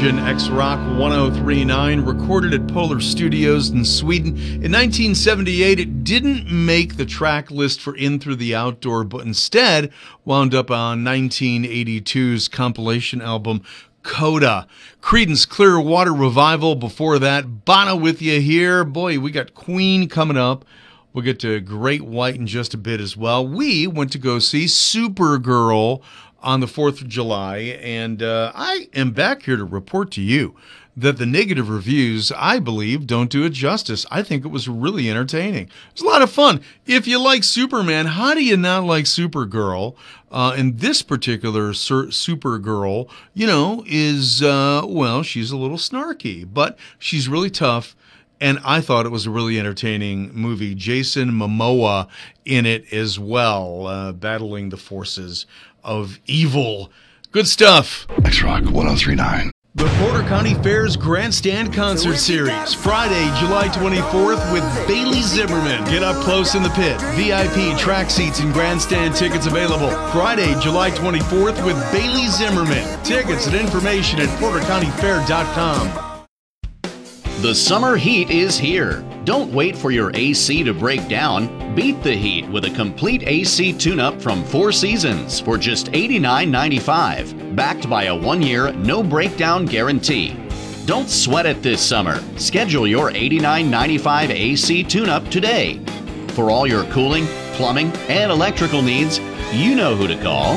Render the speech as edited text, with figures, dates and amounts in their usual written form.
Origin, X-Rock 1039, recorded at Polar Studios in Sweden. In 1978, it didn't make the track list for In Through the Outdoor, but instead wound up on 1982's compilation album Coda. Creedence Clearwater Revival before that. Bono with you here. Boy, we got Queen coming up. We'll get to Great White in just a bit as well. We went to go see Supergirl on the 4th of July, and I am back here to report to you that the negative reviews, I believe, don't do it justice. I think it was really entertaining. It was a lot of fun. If you like Superman, how do you not like Supergirl? And this particular Supergirl, is, she's a little snarky, but she's really tough. And I thought it was a really entertaining movie. Jason Momoa in it as well, battling the forces of evil. Good stuff. X-Rock 1039. The Porter County Fair's Grandstand Concert Series, Friday, July 24th with Bailey Zimmerman. Get up close in the pit. VIP, track seats, and grandstand tickets available. Friday, July 24th with Bailey Zimmerman. Tickets and information at PorterCountyFair.com. The summer heat is here. Don't wait for your AC to break down. Beat the heat with a complete AC tune-up from Four Seasons for just $89.95, backed by a 1-year no-breakdown guarantee. Don't sweat it this summer. Schedule your $89.95 AC tune-up today. For all your cooling, plumbing, and electrical needs, you know who to call.